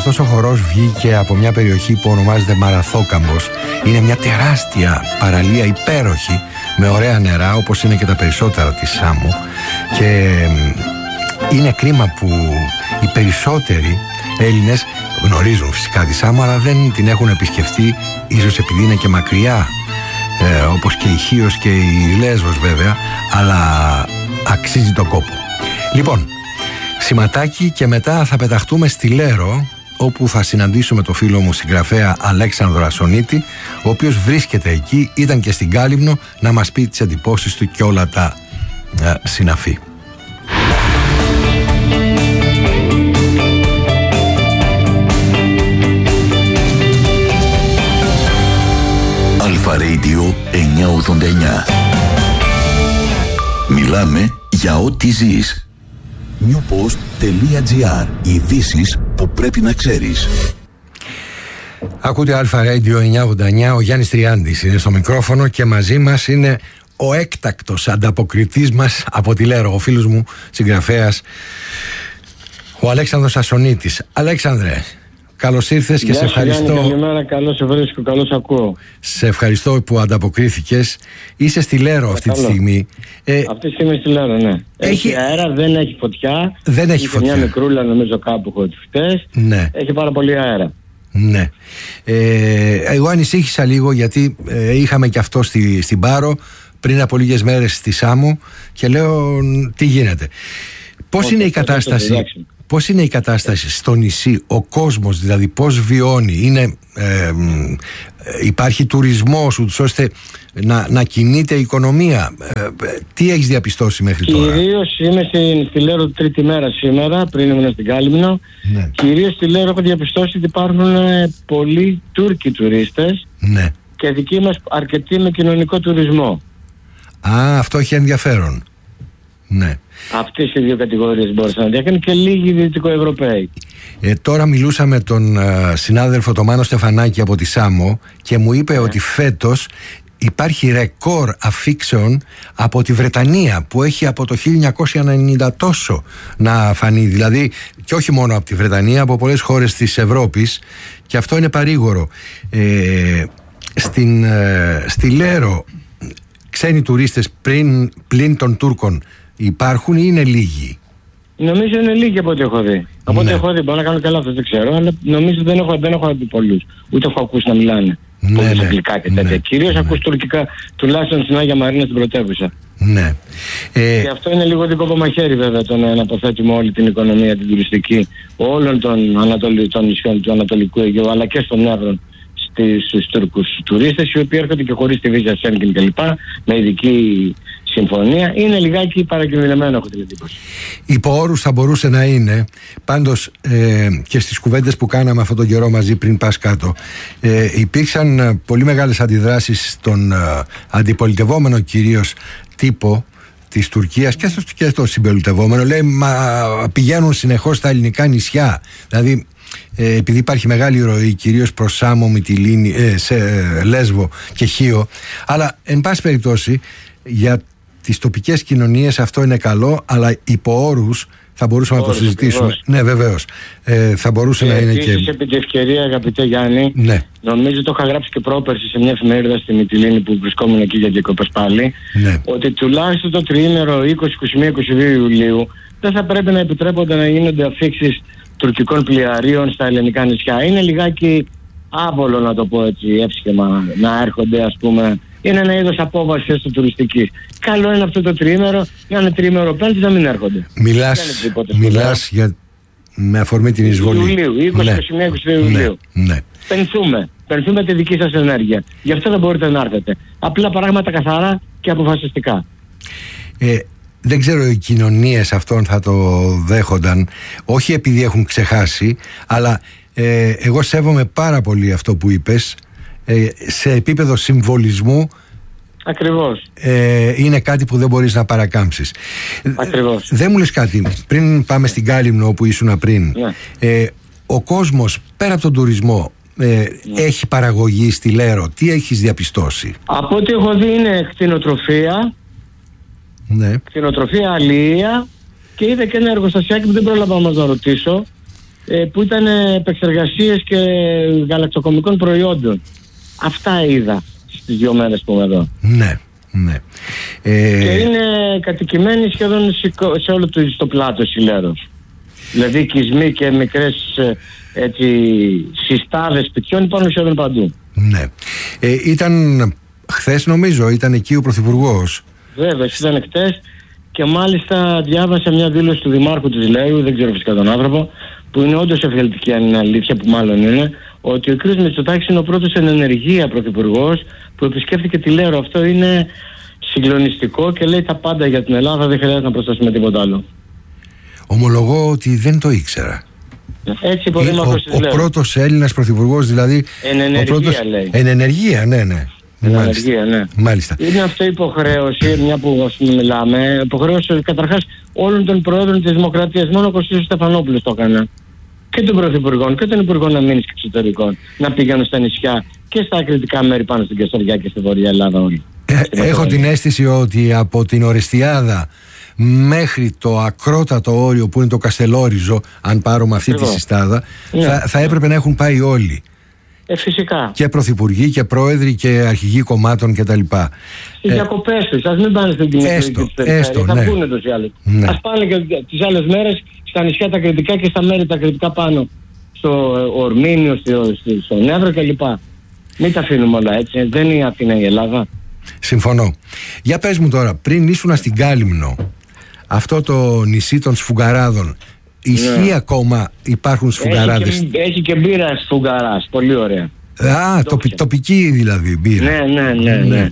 αυτός ο χορός βγήκε από μια περιοχή που ονομάζεται Μαραθόκαμπος. Είναι μια τεράστια παραλία, υπέροχη, με ωραία νερά, όπως είναι και τα περισσότερα της Σάμου, και είναι κρίμα που οι περισσότεροι Έλληνες γνωρίζουν φυσικά τη Σάμο, αλλά δεν την έχουν επισκεφτεί, ίσως επειδή είναι και μακριά, όπως και η Χίος και η Λέσβος βέβαια, αλλά αξίζει το κόπο. Λοιπόν, σηματάκι και μετά θα πεταχτούμε στη Λέρο, όπου θα συναντήσουμε το φίλο μου συγγραφέα Αλέξανδρο Ασονίτη, ο οποίος βρίσκεται εκεί, ήταν και στην Κάλυμνο, να μας πει τις εντυπώσεις του και όλα τα συναφή. Αλφα Radio 989. Μιλάμε για ό,τι ζεις. newpost.gr. Ειδήσεις που πρέπει να ξέρεις. Ακούτε Αλφα Radio 989. Ο Γιάννης Τριάντης είναι στο μικρόφωνο και μαζί μας είναι ο έκτακτος ανταποκριτής μας από τη Λέρο, ο φίλος μου συγγραφέας, ο Αλέξανδρος Ασονίτης. Αλέξανδρε, καλώς ήρθες και σε ευχαριστώ. Καλημέρα, καλώς σε βρίσκω, καλώς ακούω. Σε ευχαριστώ που ανταποκρίθηκες. Είσαι στη Λέρο αυτή τη στιγμή. Αυτή τη στιγμή στη Λέρο, ναι. Έχει αέρα, δεν έχει φωτιά. Δεν έχει φωτιά. Μια μικρούλα νομίζω κάπου χωτιστές. Ναι. Έχει πάρα πολύ αέρα. Ναι. Εγώ ανησύχησα λίγο γιατί είχαμε και αυτό στην Πάρο πριν από λίγες μέρες στη Σάμο και λέω τι γίνεται. Πώς είναι η κατάσταση? Πώς είναι η κατάσταση στο νησί, ο κόσμος δηλαδή πώς βιώνει? Υπάρχει τουρισμός ούτως ώστε να κινείται η οικονομία? Τι έχεις διαπιστώσει μέχρι τώρα? Κυρίως είμαι στη Λέρο τρίτη μέρα σήμερα, πριν ήμουν στην Κάλυμνο. Ναι. Κυρίως στη Λέρο έχω διαπιστώσει ότι υπάρχουν πολλοί Τούρκοι τουρίστες, ναι, και δικοί μας αρκετοί με κοινωνικό τουρισμό. Αυτό έχει ενδιαφέρον. Ναι. Αυτές οι δύο κατηγορίες μπορούσαν να διακάνουν και λίγοι Δυτικοευρωπαίοι. Τώρα μιλούσα με τον συνάδελφο τον Μάνο Στεφανάκη από τη Σάμο και μου είπε ότι φέτος υπάρχει ρεκόρ αφήξεων από τη Βρετανία που έχει από το 1990 τόσο να φανεί, δηλαδή και όχι μόνο από τη Βρετανία, από πολλές χώρες της Ευρώπης, και αυτό είναι παρήγορο. Στη Λέρο ξένοι τουρίστες πλην των Τούρκων υπάρχουν ή είναι λίγοι? Νομίζω είναι λίγοι από ό,τι έχω δει. Από ό,τι έχω δει, μπορώ να κάνω καλά αυτό, δεν ξέρω, αλλά νομίζω δεν έχω δει πολλούς. Ούτε έχω ακούσει να μιλάνε πολλούς αγγλικά και τέτοια. Κυρίως ακούς τουρκικά, τουλάχιστον στην Άγια Μαρίνα στην πρωτεύουσα. Ναι. Και αυτό είναι λίγο δικό μαχαίρι βέβαια, το να αποθέτουμε όλη την οικονομία την τουριστική όλων των νησιών του Ανατολικού Αιγαίου αλλά και στον Εύρο στους Τούρκους τουρίστες, οι οποίοι έρχονται και χωρίς τη βίζα Σέγγεν κλπ. Με ειδική συμφωνία. Είναι λιγάκι παρακινδυνευμένο, έχω την εντύπωση. Υπό όρους θα μπορούσε να είναι. Πάντως και στις κουβέντες που κάναμε αυτόν τον καιρό μαζί πριν πας κάτω, υπήρξαν πολύ μεγάλες αντιδράσεις στον αντιπολιτευόμενο κυρίως τύπο της Τουρκίας και στο συμπολιτευόμενο. Λέει πηγαίνουν συνεχώς στα ελληνικά νησιά. Δηλαδή επειδή υπάρχει μεγάλη ροή κυρίως προς Σάμο, Μυτιλήνη, σε Λέσβο και Χίο, αλλά εν πάση περιπτώσει για τις τοπικές κοινωνίες αυτό είναι καλό, αλλά υπό όρους θα μπορούσαμε να το συζητήσουμε. Ακριβώς. Ναι, βεβαίως. Θα μπορούσε να είναι και... Επί τη ευκαιρία, αγαπητέ Γιάννη, ναι, νομίζω το είχα γράψει και πρόπερση σε μια εφημερίδα στη Μυτιλήνη που βρισκόμουν εκεί για διακοπές πάλι, ναι, ότι τουλάχιστον το τριήμερο 20, 21, 22 Ιουλίου δεν θα πρέπει να επιτρέπονται να γίνονται αφήξεις τουρκικών πλοιαρίων στα ελληνικά νησιά. Είναι λιγάκι άβολο, να το πω έτσι εύσχεμα, να έρχονται, ας πούμε. Είναι ένα είδος απόβασης τουριστικής. Καλό είναι αυτό το τριήμερο, να είναι τριήμερο πέμπτη, να μην έρχονται. Μιλάς με αφορμή την εισβολή. Ιουλίου, 20, 21, 22 Ιουλίου. Ναι. Πενθούμε τη δική σας ενέργεια. Γι' αυτό δεν μπορείτε να έρθετε. Απλά πράγματα καθαρά και αποφασιστικά. Δεν ξέρω οι κοινωνίες αυτών θα το δέχονταν, όχι επειδή έχουν ξεχάσει, αλλά εγώ σέβομαι πάρα πολύ αυτό που είπες, σε επίπεδο συμβολισμού. Ακριβώς. Είναι κάτι που δεν μπορείς να παρακάμψεις. Ακριβώς. Δεν μου λες κάτι, πριν πάμε στην Κάλυμνο όπου ήσουν πριν, ναι, ο κόσμος πέρα από τον τουρισμό έχει παραγωγή στη Λέρο? Τι έχεις διαπιστώσει? Από ό,τι έχω δει είναι κτηνοτροφία, ναι, κτηνοτροφία, αλληλεία, και είδα και ένα εργοστασιάκι που δεν πρόλαβα όμως να ρωτήσω, που ήταν επεξεργασίες και γαλακτοκομικών προϊόντων. Αυτά είδα στις 2 μέρες που είμαι εδώ. Ναι, ναι. Και είναι κατοικημένοι σχεδόν σε όλο το πλάτο Σιλέρος. Δηλαδή οικισμοί και μικρές συστάδες σπιτιών υπάρχουν σχεδόν παντού. Ναι. Ήταν χθες, νομίζω, ήταν εκεί ο Πρωθυπουργός. Βέβαια, ήταν χθες και μάλιστα διάβασα μια δήλωση του Δημάρχου της Λέου, δεν ξέρω φυσικά τον άνθρωπο, που είναι όντως ευθελτική, αν είναι αλήθεια, που μάλλον είναι, ότι ο κ. Μητσοτάκης είναι ο πρώτος εν ενεργεία πρωθυπουργός που επισκέφθηκε τη Λέρο. Αυτό είναι συγκλονιστικό και λέει τα πάντα για την Ελλάδα, δεν χρειάζεται να προσθέσουμε τίποτα άλλο. Ομολογώ ότι δεν το ήξερα. Έτσι είπε ο Δήμαρχος της Λέου. Ο πρώτος Έλληνας πρωθυπουργός, δηλαδή. Εν ενεργεία, λέει. Εν ενεργεία, ναι, ναι. Ενεργεία, ναι. Μάλιστα. Είναι αυτό υποχρέωση, μια που μιλάμε, υποχρέωση καταρχάς όλων των προέδρων της Δημοκρατίας. Μόνο ο Κωστής Στεφανόπουλος το έκανε. Και των πρωθυπουργών και των υπουργών αμήνης και εξωτερικών να πήγαιναν στα νησιά και στα ακριτικά μέρη πάνω στην Κεσαριά και στη Βορεια Ελλάδα όλοι. Έχω την αίσθηση ότι από την Ορεστιάδα μέχρι το ακρότατο όριο που είναι το Καστελόριζο, αν πάρουμε αυτή τη συστάδα, θα έπρεπε να έχουν πάει όλοι. Φυσικά. Και πρωθυπουργοί και πρόεδροι και αρχηγοί κομμάτων κτλ. Στις διακοπές τους, ας μην πάνε στην κοινωνική της περιφέρειας, θα βγουν τους οι άλλοι. Ναι. Ας πάνε και τις άλλες μέρες στα νησιά τα κριτικά και στα μέρη τα κριτικά πάνω, στο Ορμήνιο, στο Νεύρο κλπ. Μην τα αφήνουμε όλα έτσι, δεν είναι η Αθήνα η Ελλάδα. Συμφωνώ. Για πες μου τώρα, πριν ήσουν στην Κάλυμνο, αυτό το νησί των Σφουγγαράδων, ισχύει ακόμα, υπάρχουν Σφουγγαράδες? Έχει και μπύρα Σφουγγαράς, πολύ ωραία. Τοπική δηλαδή μπύρα. Ναι.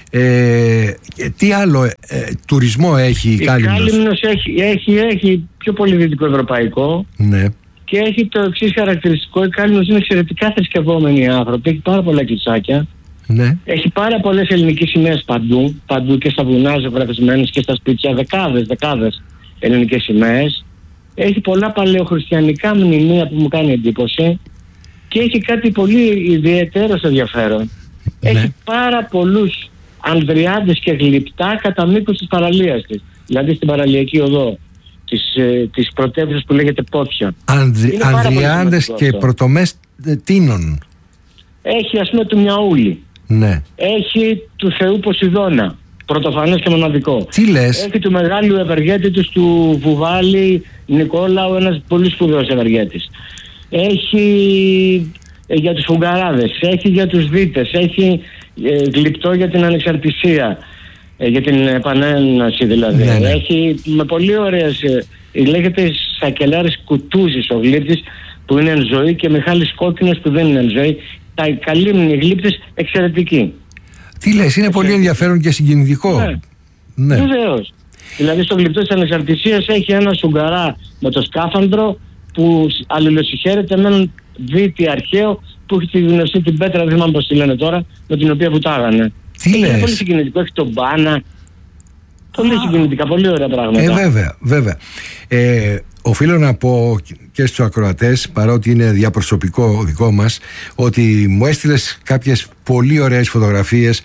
Τι άλλο τουρισμό έχει η Κάλυμνος? Η Κάλυμνος έχει πιο πολύ δυτικοευρωπαϊκό. Ναι. Και έχει το εξής χαρακτηριστικό: η Κάλυμνος είναι εξαιρετικά θρησκευόμενοι άνθρωποι, έχει πάρα πολλά κλεισάκια. Ναι. Έχει πάρα πολλές ελληνικές σημαίες παντού και στα βουνά ζωγραφισμένες και στα σπίτια, δεκάδες ελληνικές σημαίες. Έχει πολλά παλαιοχριστιανικά μνημεία που μου κάνει εντύπωση και έχει κάτι πολύ ιδιαίτερο ενδιαφέρον. Ναι. Έχει πάρα πολλούς ανδριάντες και γλυπτά κατά μήκος της παραλίας της, δηλαδή στην παραλιακή οδό της πρωτεύουσας που λέγεται Πόθια. Ανδριάντες και πρωτομές τίνων. Έχει ας πούμε του Μιαούλη. Ναι. Έχει του Θεού Ποσειδώνα, πρωτοφανές και μοναδικό. Τι λες? Έχει του μεγάλου ευεργέτη του Βουβάλη Νικόλαου, ένας πολύ σπουδαίος ευεργέτης. Έχει για τους Φουγγαράδες, έχει για τους Δίτες, έχει γλυπτό για την ανεξαρτησία, για την επανένωση δηλαδή. Ναι. Έχει με πολύ ωραίες, λέγεται Σακελάρης Κουτούζης ο γλύπτης που είναι εν ζωή και Μιχάλης Κόκκινος που δεν είναι εν ζωή. Τα καλύμνοι γλύπτες εξαιρετικοί. Τι λες, είναι πολύ ενδιαφέρον και συγκινητικό. Ναι. Βεβαίως. Δηλαδή στο γλυπτό της ανεξαρτησίας έχει ένα Σουγκαρά με το σκάφανδρο που αλληλοσυγχαίρεται με έναν Δίτη αρχαίο που έχει τη γνωστή την πέτρα, δεν θυμάμαι πώς τη λένε τώρα, με την οποία βουτάγανε. Τι λες? Είναι πολύ συγκινητικό, έχει τον Μπάνα. Πολύ συγκινητικά, πολύ ωραία πράγματα. Βέβαια. Οφείλω να πω και στους ακροατές, παρότι είναι διαπροσωπικό δικό μας, ότι μου έστειλες κάποιες πολύ ωραίες φωτογραφίες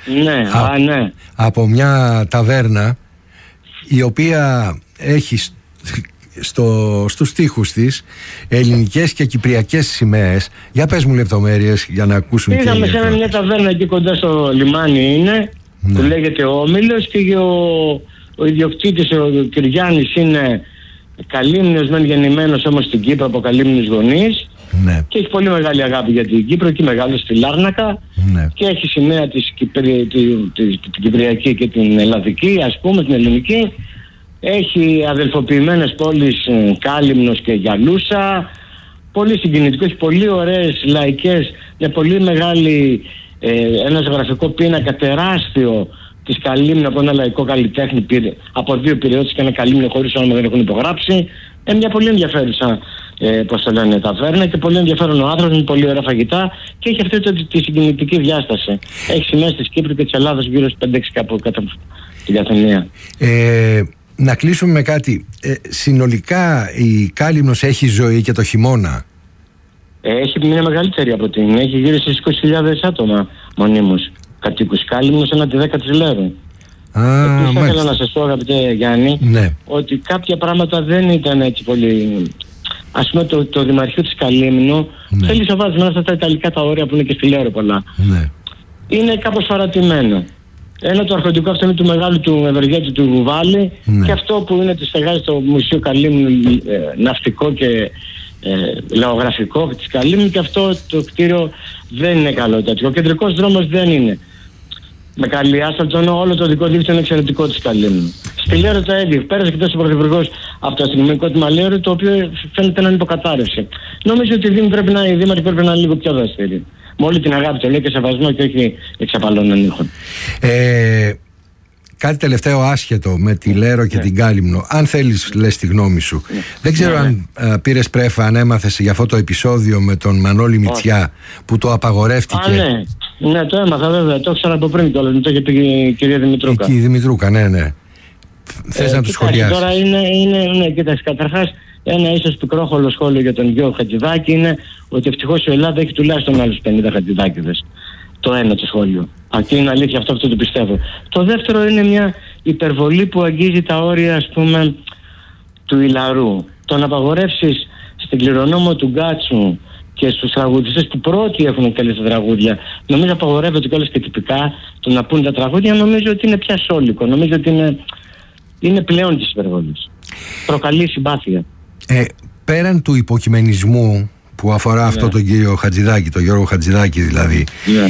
από μια ταβέρνα η οποία έχει στους τοίχους της ελληνικές και κυπριακές σημαίες. Για πες μου λεπτομέρειες για να ακούσουν και οι ακροατές. Πήγαμε σε μια ταβέρνα εκεί κοντά στο λιμάνι είναι, που λέγεται Όμιλος, και ο ιδιοκτήτης ο Κυριάννης είναι καλύμνιος μεν γεννημένος όμως στην Κύπρο από καλύμνους γονείς, και έχει πολύ μεγάλη αγάπη για την Κύπρο, εκεί μεγάλο στη Λάρνακα, και έχει σημαία την Κυπριακή και την Ελλαδική, ας πούμε την ελληνική. Έχει αδελφοποιημένες πόλεις Κάλυμνος και Γιαλούσα, πολύ συγκινητικό, έχει πολύ ωραίες λαϊκές, μια πολύ μεγάλη, ένα ζωγραφικό πίνακα τεράστιο της Καλύμνου από ένα λαϊκό καλλιτέχνη, από δύο πυραιώτες και ένα Καλύμνο χωρίς όνομα δεν έχουν υπογράψει. Μια πολύ ενδιαφέρουσα πώς το λένε ταβέρνα και πολύ ενδιαφέρον ο άνθρωπος με πολύ ωραία φαγητά και έχει αυτή τη συγκινητική διάσταση. Έχει σημαίες της Κύπρου και της Ελλάδας γύρω στις 5-6 κάπου κατά την καθεμία. Να κλείσουμε με κάτι. Συνολικά η Κάλυμνος έχει ζωή και το χειμώνα? Έχει μια μεγαλύτερη από την. Έχει γύρω στις 20.000 άτομα μονίμως κατοίκους. Κάλυμνος ένα τη 10 της Λέρου. Επίσης ήθελα να σας πω, αγαπητέ Γιάννη, ότι κάποια πράγματα δεν ήταν έτσι πολύ ας πούμε το Δημαρχείο της Καλύμνου, θέλει να βάζει μέσα αυτά τα ιταλικά τα όρια που είναι και στη Λέρο πολλά. Είναι κάπως παρατημένο. Ένα το αρχοντικό αυτοκίνητο του μεγάλου του Ευεργέτη του Βουβάλη, και αυτό που είναι τη στεγάζει στο Μουσείο Καλύμνου, ναυτικό και λαογραφικό της Καλύμνου, και αυτό το κτίριο δεν είναι καλό τέτοιο. Ο κεντρικός δρόμος δεν είναι με καλή άσφαλτο, ενώ όλο το δικό δίκτυο είναι εξαιρετικό της Καλύμνου. Στη Λέρο το έδειξε. Πέρασε και τόσο ο Πρωθυπουργός από το αστυνομικό τμήμα Λέρο, το οποίο φαίνεται να είναι υποκατάρρευση. Νομίζω ότι οι δήμαρχοι πρέπει να είναι λίγο πιο δραστήριοι. Με όλη την αγάπη το λέω και σεβασμό, και όχι εξαπαλώνων ήχων. Κάτι τελευταίο άσχετο με τη Λέρο και την Κάλυμνο. Αν θέλεις, λες τη γνώμη σου. Δεν ξέρω αν πήρες πρέφα, αν έμαθες για αυτό το επεισόδιο με τον Μανώλη Μητσιά που το απαγορεύτηκε. Ναι, το έμαθα βέβαια. Το ήξερα από πριν κιόλας. Το είχε πει η κυρία Δημητρούκα. Η Δημητρούκα, ναι. Θες να το σχολιάσεις? Τώρα είναι, κοίταξε, καταρχάς, ένα ίσως πικρόχολο σχόλιο για τον Γιώργο Χατζηδάκη είναι ότι ευτυχώς η Ελλάδα έχει τουλάχιστον άλλους 50 Χατζηδάκηδες. Το ένα το σχόλιο. Αυτή είναι αλήθεια, αυτό το πιστεύω. Το δεύτερο είναι μια υπερβολή που αγγίζει τα όρια, ας πούμε, του ηλαρού. Το να απαγορεύσεις στην κληρονόμο του Γκάτσου και στους τραγουδιστές που πρώτοι έχουν καλέσει τα τραγούδια, νομίζω απαγορεύεται κιόλας και τυπικά το να πούν τα τραγούδια, νομίζω ότι είναι πια σόλικο. Νομίζω ότι είναι πλέον της υπερβολής. Προκαλεί συμπάθεια. Πέραν του υποκειμενισμού που αφορά αυτό τον κύριο Χατζηδάκη, τον Γιώργο Χατζηδάκη δηλαδή,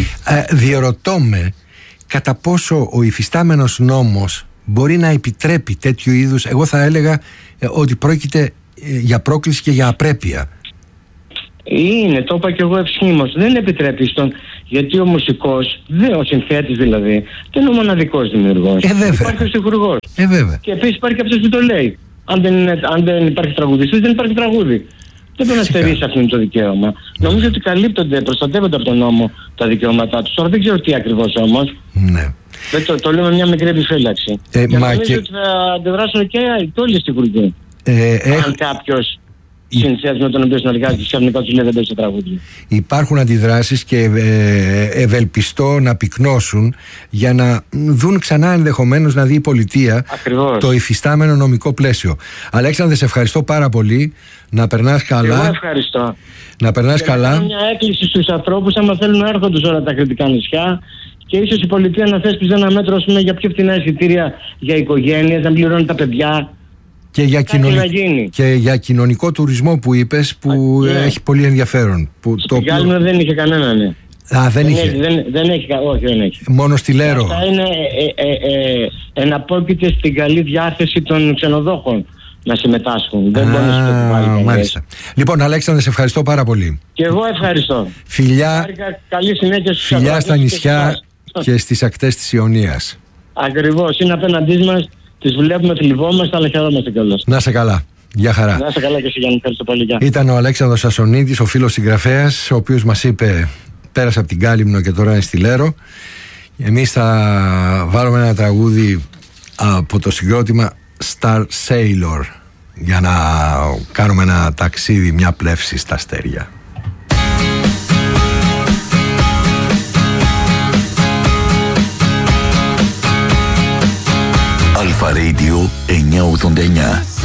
διερωτώ με κατά πόσο ο υφιστάμενος νόμος μπορεί να επιτρέπει τέτοιου είδους, εγώ θα έλεγα ότι πρόκειται για πρόκληση και για απρέπεια. Είναι, το είπα και εγώ ευσχήμως, δεν επιτρέπει γιατί ο μουσικός, ο συνθέτης δηλαδή, δεν είναι ο μοναδικός δημιουργός. Υπάρχει ο συγχουργός. Και επίσης υπάρχει και αυτός που το λέει. Αν δεν υπάρχει τραγουδιστής, δεν υπάρχει τραγούδι. Δεν μπορεί να στερήσει αυτό το δικαίωμα. Νομίζω ότι καλύπτονται, προστατεύονται από τον νόμο τα δικαιώματά τους. Τώρα δεν ξέρω τι ακριβώς όμως. Το λέω με μια μικρή επιφύλαξη. Νομίζω ότι θα αντιδράσουν και όλοι οι συγχουργοί. Αν κάποιος συνθέτης με τον οποίο συνεργάζεται ξαφνικά τους λέει δεν παίζει τραγούδι. Υπάρχουν αντιδράσεις και ευελπιστώ να πυκνώσουν για να δουν ξανά ενδεχομένως να δει η πολιτεία το υφιστάμενο νομικό πλαίσιο. Αλέξανδρε, σε ευχαριστώ πάρα πολύ. Να περνάς καλά. Εγώ ευχαριστώ. Να περνάς καλά. Κάνω μια έκκληση στους ανθρώπους, άμα θέλουν να έρχονται σε όλα τα κρητικά νησιά, και ίσως η πολιτεία να θέσπιζε ένα μέτρο για πιο φθηνά εισιτήρια για οικογένειες, να πληρώνουν τα παιδιά. Και για κοινωνικό τουρισμό που είπες, που έχει πολύ ενδιαφέρον. Στην Κάλυμνο δεν είχε κανένα, ναι. Δεν είχε. Όχι, δεν έχει. Μόνο στη Λέρο. Αυτά είναι εναπόκειται στην καλή διάθεση των ξενοδόχων να συμμετάσχουν. Δεν μπορεί να συμμετάσχουν. Μάλιστα. Λοιπόν, Αλέξανδρε, σε ευχαριστώ πάρα πολύ. Και εγώ ευχαριστώ. Φιλιά, καλή συνέχεια στους φιλιά στα νησιά και στις ακτές της Ιωνίας. Ακριβώς, είναι απέναντί μας. Τις βλέπουμε, θλιβόμαστε, αλλά χαιρόμαστε κιόλας. Να σε καλά. Γεια χαρά. Να σε καλά και εσύ, Γιάννη. Ευχαριστώ πολύ. Γεια. Ήταν ο Αλέξανδρος Σασονίδης, ο φίλος συγγραφέας, ο οποίος μας είπε πέρασε από την Κάλυμνο και τώρα είναι στη Λέρο. Εμείς θα βάλουμε ένα τραγούδι από το συγκρότημα Star Sailor για να κάνουμε ένα ταξίδι, μια πλεύση στα αστέρια. Αλφα Radio 989.